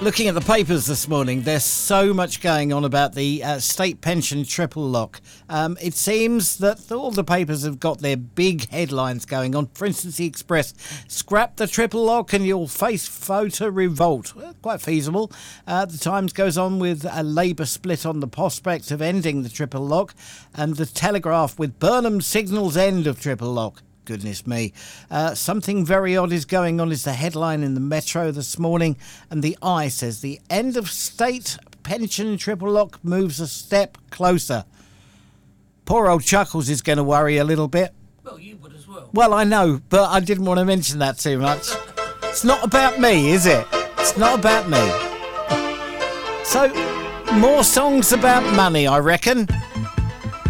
Looking at the papers this morning, there's so much going on about the state pension triple lock. It seems that all the papers have got their big headlines going on. For instance, the Express, scrap the triple lock and you'll face voter revolt. Quite feasible. The Times goes on with a Labour split on the prospect of ending the triple lock. And the Telegraph with Burnham signals end of triple lock. Goodness me. Something very odd is going on is the headline in the Metro this morning, and the Eye says the end of state pension triple lock moves a step closer. Poor old Chuckles is going to worry a little bit. Well, you would as well. Well, I know, but I didn't want to mention that too much. It's not about me, is it? It's not about me. So, more songs about money, I reckon.